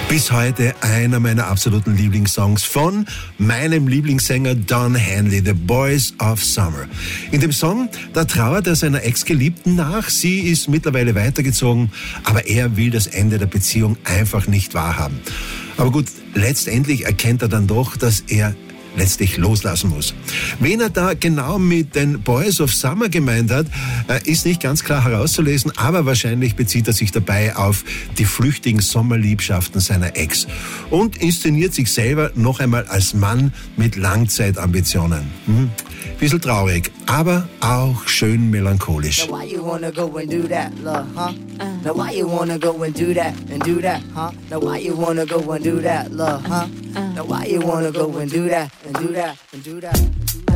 Bis heute einer meiner absoluten Lieblingssongs von meinem Lieblingssänger Don Henley, The Boys of Summer. In dem Song, da trauert er seiner Ex-Geliebten nach. Sie ist mittlerweile weitergezogen, aber er will das Ende der Beziehung einfach nicht wahrhaben. Aber gut, letztendlich erkennt er dann doch, dass er letztlich loslassen muss. Wen er da genau mit den Boys of Summer gemeint hat, ist nicht ganz klar herauszulesen, aber wahrscheinlich bezieht er sich dabei auf die flüchtigen Sommerliebschaften seiner Ex und inszeniert sich selber noch einmal als Mann mit Langzeitambitionen. Bisschen traurig, aber auch schön melancholisch. Now why you wanna go and do that, love, huh? Now why you wanna go and do that, huh? Now why you wanna go and do that, love, huh? Now why you wanna go and do that, and do that, and do that, and do that.